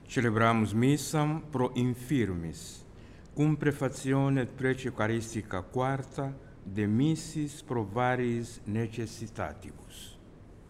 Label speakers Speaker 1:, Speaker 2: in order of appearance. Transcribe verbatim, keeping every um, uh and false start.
Speaker 1: Celebramos missam pro infirmis, cum prefazione et prece eucaristica quarta, de missis pro varis necessitatibus.